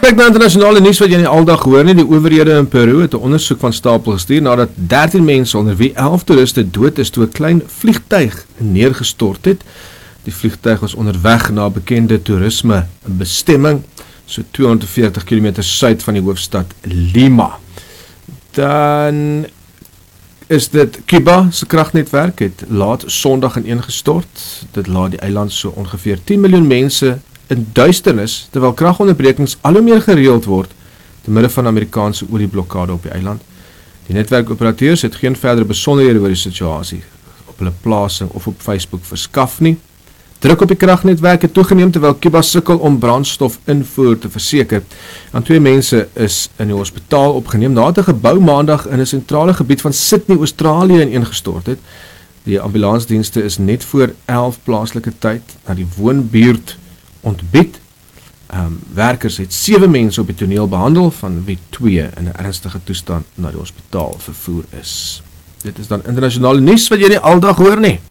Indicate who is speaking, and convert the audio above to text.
Speaker 1: kyk na internasionale nuus wat jy nie aldag hoor nie. Die owerhede in Peru het 'n ondersoek van stapel gestuur nadat 13 mense onder wie 11 toeriste dood is toe 'n klein vliegtuig neergestort het. Die vliegtuig was onderweg na 'n bekende toerisme bestemming, so 240 km suid van die hoofstad Lima. Dan is dit Cuba se kragnetwerk het laat Sondag ineengestort. Dit laat die eiland so ongeveer 10 miljoen mense in duisternis, terwyl kragonderbrekings al hoe meer gereeld word te midde van Amerikaanse olieblokkade op die eiland. Die netwerkoperateurs het geen verdere besonderhede oor die situasie op hulle plasing of op Facebook verskaf nie. Druk op die kragnetwerk het toegeneem terwyl Cuba sukkel om brandstofinvoer te verseker. En 2 mense is in die hospitaal opgeneem nadat 'n gebou maandag in 'n sentrale gebied van Sydney, Australië ineengestort het. Die ambulansdienste is net voor 11 plaaslike tyd na die woonbuurt ontbied. Werkers het 7 mense op die toneel behandel, van wie 2 in 'n ernstige toestand na die hospitaal vervoer is. Dit is dan internasionale nuus wat jy nie aldag hoor nie.